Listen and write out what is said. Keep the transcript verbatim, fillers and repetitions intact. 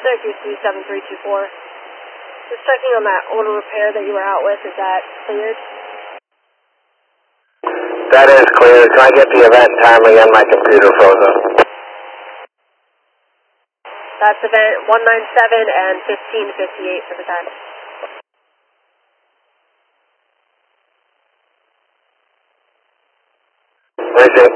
Syracuse three seven three two four. Just checking on that order repair that you were out with, is that cleared? That is clear. Can I get the event time again? My computer froze up. That's event one nine seven and fifteen fifty-eight for the time. Anything